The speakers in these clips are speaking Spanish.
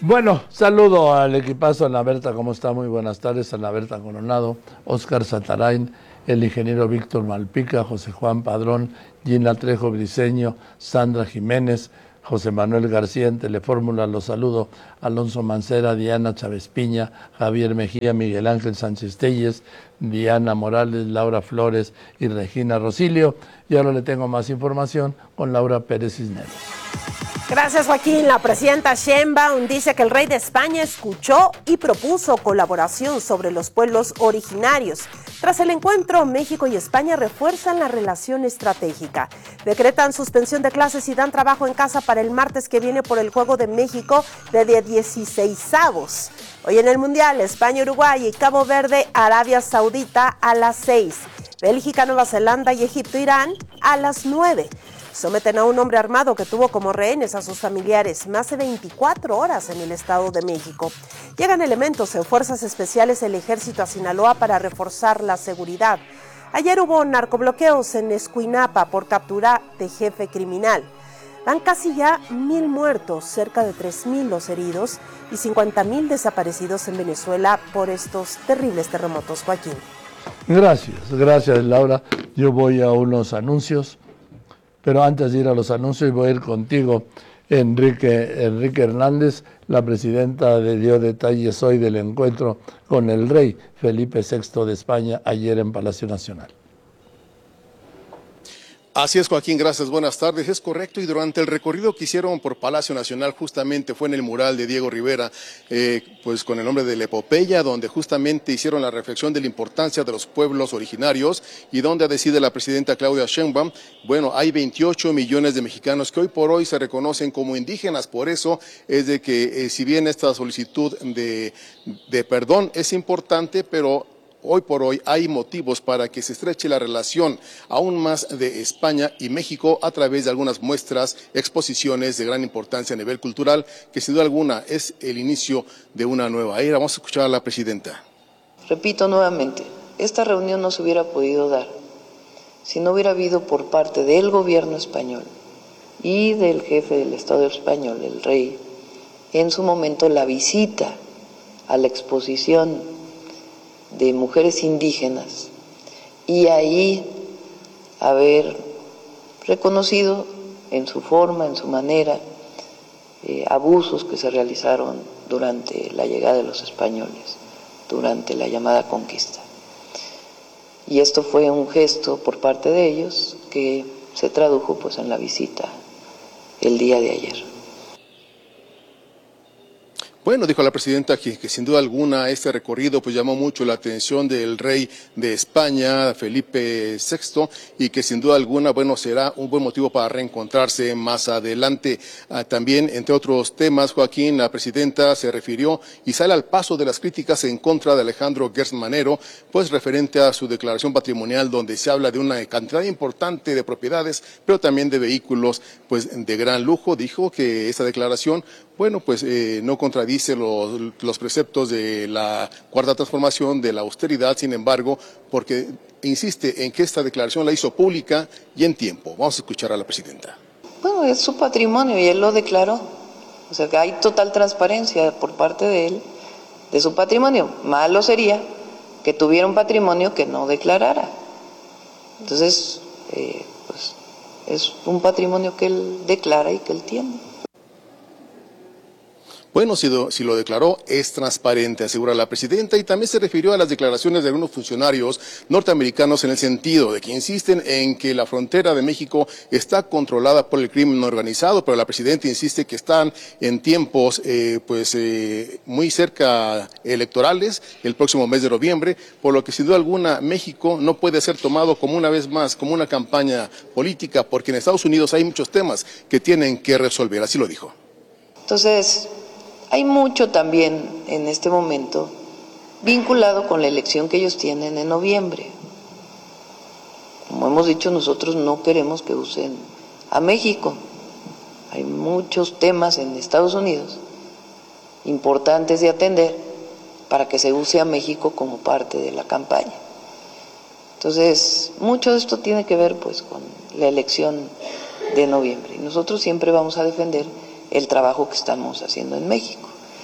Bueno, saludo al equipazo Ana Berta, ¿cómo está? Muy buenas tardes, Ana Berta Coronado, Óscar Satarain, el ingeniero Víctor Malpica, José Juan Padrón, Gina Trejo Briceño, Sandra Jiménez, José Manuel García en Telefórmula, los saludo, Alonso Mancera, Diana Chávez Piña, Javier Mejía, Miguel Ángel Sánchez Telles, Diana Morales, Laura Flores y Regina Rosilio. Y ahora le tengo más información con Laura Pérez Cisneros. Gracias, Joaquín. La presidenta Sheinbaum dice que el rey de España escuchó y propuso colaboración sobre los pueblos originarios. Tras el encuentro, México y España refuerzan la relación estratégica. Decretan suspensión de clases y dan trabajo en casa para el martes que viene por el Juego de México de 16avos. Hoy en el Mundial, España, Uruguay y Cabo Verde, Arabia Saudita a las 6. Bélgica, Nueva Zelanda y Egipto, Irán a las 9. Someten a un hombre armado que tuvo como rehenes a sus familiares más de 24 horas en el Estado de México. Llegan elementos de fuerzas especiales del Ejército a Sinaloa para reforzar la seguridad. Ayer hubo narcobloqueos en Escuinapa por captura de jefe criminal. Van casi ya 1,000 muertos, cerca de 3,000 los heridos y 50,000 desaparecidos en Venezuela por estos terribles terremotos. Joaquín. Gracias Laura. Yo voy a unos anuncios. Pero antes de ir a los anuncios, voy a ir contigo, Enrique Hernández. La presidenta dio detalles hoy del encuentro con el rey Felipe VI de España ayer en Palacio Nacional. Así es, Joaquín, gracias, buenas tardes. Es correcto, y durante el recorrido que hicieron por Palacio Nacional, justamente fue en el mural de Diego Rivera, pues con el nombre de la epopeya, donde justamente hicieron la reflexión de la importancia de los pueblos originarios y donde decide la presidenta Claudia Sheinbaum, bueno, hay 28 millones de mexicanos que hoy por hoy se reconocen como indígenas. Por eso es de que si bien esta solicitud de perdón es importante, pero hoy por hoy hay motivos para que se estreche la relación aún más de España y México a través de algunas muestras, exposiciones de gran importancia a nivel cultural, que sin duda alguna es el inicio de una nueva era. Vamos a escuchar a la presidenta. Repito nuevamente, esta reunión no se hubiera podido dar si no hubiera habido por parte del gobierno español y del jefe del Estado español, el rey, en su momento la visita a la exposición de mujeres indígenas y ahí haber reconocido en su forma, en su manera, abusos que se realizaron durante la llegada de los españoles, durante la llamada conquista. Y esto fue un gesto por parte de ellos que se tradujo pues en la visita el día de ayer. Bueno, dijo la presidenta que sin duda alguna este recorrido pues llamó mucho la atención del rey de España, Felipe VI, y que sin duda alguna, bueno, será un buen motivo para reencontrarse más adelante. También, entre otros temas, Joaquín, la presidenta se refirió y sale al paso de las críticas en contra de Alejandro Gertz Manero, pues referente a su declaración patrimonial, donde se habla de una cantidad importante de propiedades, pero también de vehículos pues de gran lujo. Dijo que esa declaración, bueno, pues no contradice los preceptos de la Cuarta Transformación, de la austeridad, sin embargo, porque insiste en que esta declaración la hizo pública y en tiempo. Vamos a escuchar a la presidenta. Bueno, es su patrimonio y él lo declaró. O sea, que hay total transparencia por parte de él, de su patrimonio. Malo sería que tuviera un patrimonio que no declarara. Entonces, pues es un patrimonio que él declara y que él tiene. Bueno, si lo declaró, es transparente, asegura la presidenta, y también se refirió a las declaraciones de algunos funcionarios norteamericanos en el sentido de que insisten en que la frontera de México está controlada por el crimen organizado, pero la presidenta insiste que están en tiempos muy cerca electorales, el próximo mes de noviembre, por lo que sin duda alguna México no puede ser tomado como una vez más, como una campaña política, porque en Estados Unidos hay muchos temas que tienen que resolver, así lo dijo. Entonces, hay mucho también en este momento vinculado con la elección que ellos tienen en noviembre. Como hemos dicho, nosotros no queremos que usen a México. Hay muchos temas en Estados Unidos importantes de atender para que se use a México como parte de la campaña. Entonces, mucho de esto tiene que ver pues con la elección de noviembre. Y nosotros siempre vamos a defender el trabajo que estamos haciendo en México.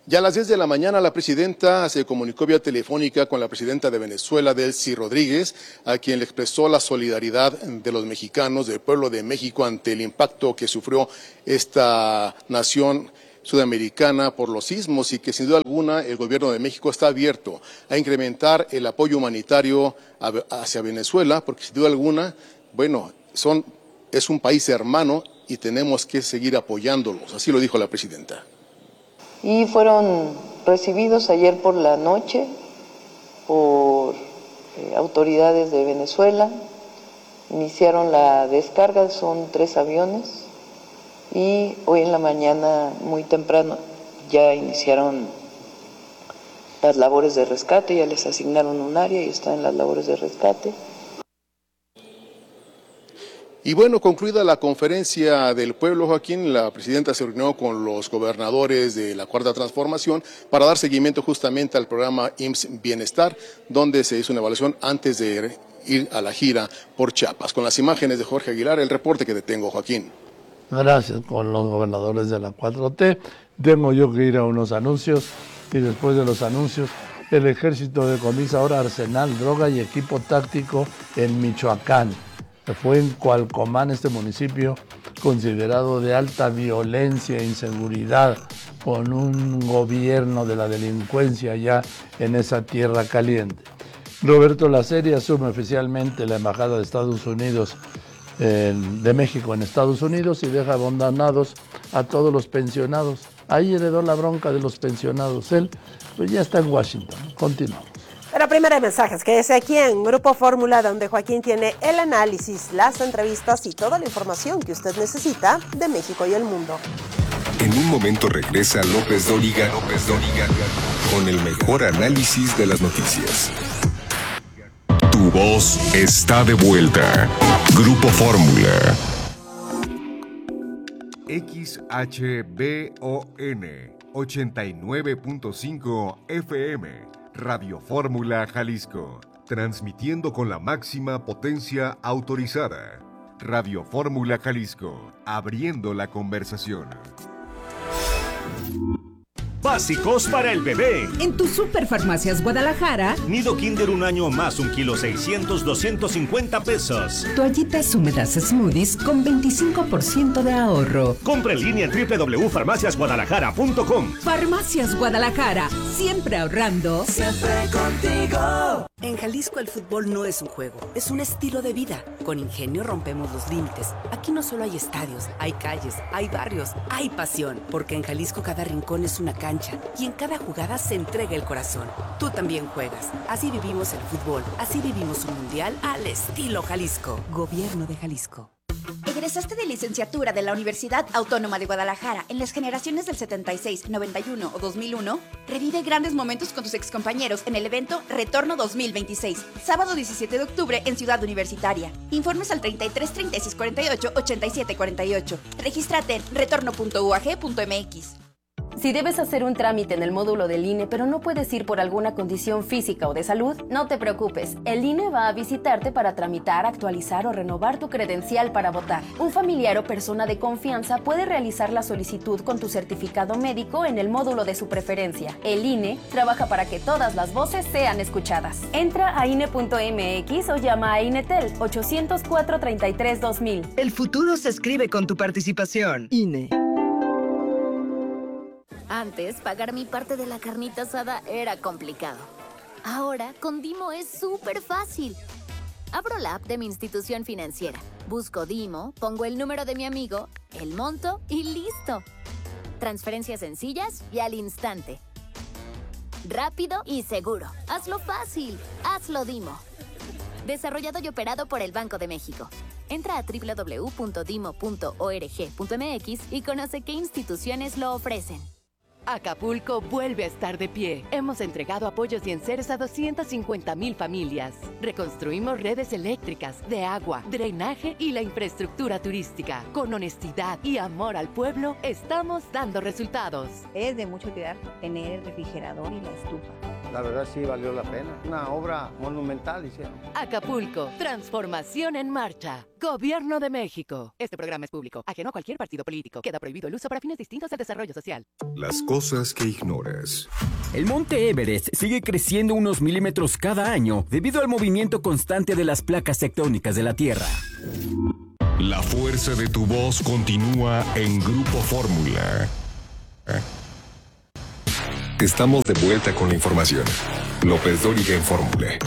Ya a las 10 de la mañana la presidenta se comunicó vía telefónica con la presidenta de Venezuela, Delcy Rodríguez, a quien le expresó la solidaridad de los mexicanos, del pueblo de México, ante el impacto que sufrió esta nación sudamericana por los sismos, y que sin duda alguna el gobierno de México está abierto a incrementar el apoyo humanitario hacia Venezuela, porque sin duda alguna, bueno, es un país hermano y tenemos que seguir apoyándolos. Así lo dijo la presidenta. Y fueron recibidos ayer por la noche por autoridades de Venezuela. Iniciaron la descarga, son 3 aviones, y hoy en la mañana muy temprano ya iniciaron las labores de rescate, ya les asignaron un área y están en las labores de rescate. Y bueno, concluida la conferencia del pueblo, Joaquín, la presidenta se reunió con los gobernadores de la Cuarta Transformación para dar seguimiento justamente al programa IMSS Bienestar, donde se hizo una evaluación antes de ir a la gira por Chiapas. Con las imágenes de Jorge Aguilar, el reporte que te tengo, Joaquín. Gracias. Con los gobernadores de la 4T, tengo yo que ir a unos anuncios, y después de los anuncios, el ejército decomisa ahora arsenal, droga y equipo táctico en Michoacán. Fue en Cualcomán, este municipio considerado de alta violencia e inseguridad, con un gobierno de la delincuencia ya en esa tierra caliente. Roberto Lacerri asume oficialmente la Embajada de Estados Unidos, de México en Estados Unidos, y deja abandonados a todos los pensionados. Ahí heredó la bronca de los pensionados. Él pues ya está en Washington. Continuamos. Pero primero de mensajes, quédese aquí en Grupo Fórmula, donde Joaquín tiene el análisis, las entrevistas y toda la información que usted necesita de México y el mundo. En un momento regresa López Dóriga con el mejor análisis de las noticias. Tu voz está de vuelta. Grupo Fórmula. XHBON 89.5 FM. Radio Fórmula Jalisco, transmitiendo con la máxima potencia autorizada. Radio Fórmula Jalisco, abriendo la conversación. Básicos para el bebé. En tu Superfarmacias Guadalajara. Nido Kinder 1 año más, 1 kilo 600, 250 pesos. Toallitas húmedas Smoothies con 25% de ahorro. Compra en línea en www.farmaciasguadalajara.com. Farmacias Guadalajara, siempre ahorrando. Siempre contigo. En Jalisco el fútbol no es un juego, es un estilo de vida. Con Ingenio rompemos los límites. Aquí no solo hay estadios, hay calles, hay barrios, hay pasión. Porque en Jalisco cada rincón es una cancha y en cada jugada se entrega el corazón. Tú también juegas. Así vivimos el fútbol, así vivimos un mundial al estilo Jalisco. Gobierno de Jalisco. Egresaste de licenciatura de la Universidad Autónoma de Guadalajara en las generaciones del 76, 91 o 2001. Revive grandes momentos con tus excompañeros en el evento Retorno 2026, sábado 17 de octubre en Ciudad Universitaria. Informes al 33 36 48 87 48. Regístrate en retorno.uag.mx. Si debes hacer un trámite en el módulo del INE, pero no puedes ir por alguna condición física o de salud, no te preocupes. El INE va a visitarte para tramitar, actualizar o renovar tu credencial para votar. Un familiar o persona de confianza puede realizar la solicitud con tu certificado médico en el módulo de su preferencia. El INE trabaja para que todas las voces sean escuchadas. Entra a INE.mx o llama a INETEL 804-33-2000. El futuro se escribe con tu participación. INE. Antes, pagar mi parte de la carnita asada era complicado. Ahora, con Dimo es súper fácil. Abro la app de mi institución financiera, busco Dimo, pongo el número de mi amigo, el monto y ¡listo! Transferencias sencillas y al instante. Rápido y seguro. Hazlo fácil. Hazlo Dimo. Desarrollado y operado por el Banco de México. Entra a www.dimo.org.mx y conoce qué instituciones lo ofrecen. Acapulco vuelve a estar de pie. Hemos entregado apoyos y enseres a 250,000 familias. Reconstruimos redes eléctricas, de agua, drenaje y la infraestructura turística. Con honestidad y amor al pueblo, estamos dando resultados. Es de mucho cuidar tener el refrigerador y la estufa. la verdad sí valió la pena. Una obra monumental hicieron. Acapulco, transformación en marcha. Gobierno de México. Este programa es público, ajeno a cualquier partido político. Queda prohibido el uso para fines distintos al desarrollo social. Las cosas que ignoras. El monte Everest sigue creciendo unos milímetros cada año debido al movimiento constante de las placas tectónicas de la Tierra. La fuerza de tu voz continúa en Grupo Fórmula. Estamos de vuelta con la información. López Dóriga en Fórmula.